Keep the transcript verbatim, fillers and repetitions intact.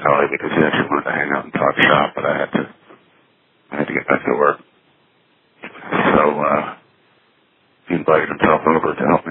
Holly because he actually wanted to hang out and talk shop, but I had to, I had to get back to work. So, uh, he invited himself over to help